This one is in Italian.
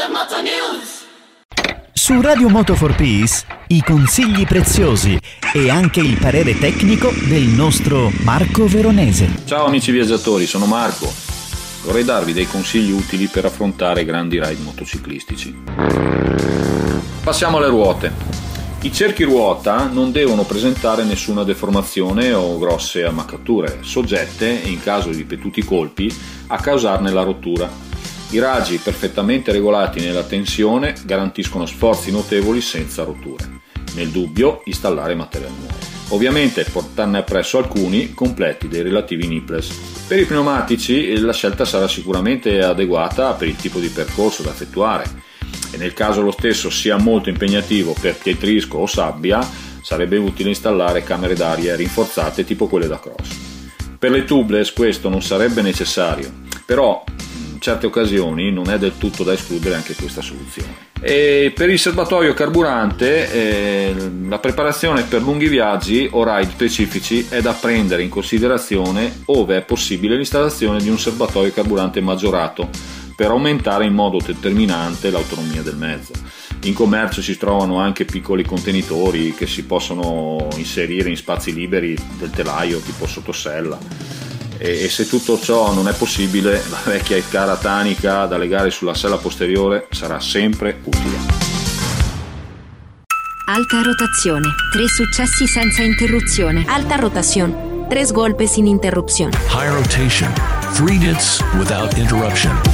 Moto News. Su Radio Moto for Peace i consigli preziosi e anche il parere tecnico del nostro Marco Veronese. Ciao amici viaggiatori, sono Marco. Vorrei darvi dei consigli utili per affrontare grandi ride motociclistici. Passiamo alle ruote. I cerchi ruota non devono presentare nessuna deformazione o grosse ammaccature, soggette, in caso di ripetuti colpi, a causarne la rottura. I raggi perfettamente regolati nella tensione garantiscono sforzi notevoli senza rotture. Nel dubbio, installare materiale nuovo. Ovviamente portarne appresso alcuni completi dei relativi nipples. Per i pneumatici la scelta sarà sicuramente adeguata per il tipo di percorso da effettuare e nel caso lo stesso sia molto impegnativo per pietrisco o sabbia, sarebbe utile installare camere d'aria rinforzate tipo quelle da cross. Per le tubeless questo non sarebbe necessario, però in certe occasioni non è del tutto da escludere anche questa soluzione. E per il serbatoio carburante la preparazione per lunghi viaggi o ride specifici è da prendere in considerazione ove è possibile l'installazione di un serbatoio carburante maggiorato per aumentare in modo determinante l'autonomia del mezzo. In commercio si trovano anche piccoli contenitori che si possono inserire in spazi liberi del telaio tipo sottosella. E se tutto ciò non è possibile, la vecchia e cara tanica da legare sulla sella posteriore sarà sempre utile. Alta rotazione, 3 successi senza interruzione. Alta rotación, 3 golpes sin interrupción. High rotation, 3 hits without interruption.